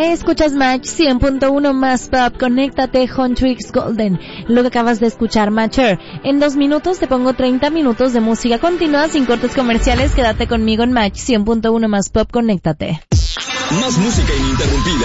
Escuchas Match 100.1 más pop, conéctate, Huntrix Golden. Lo que acabas de escuchar, Matcher. En 2 minutos te pongo 30 minutos de música continua sin cortes comerciales. Quédate conmigo en Match 100.1 más pop, conéctate. Más música ininterrumpida.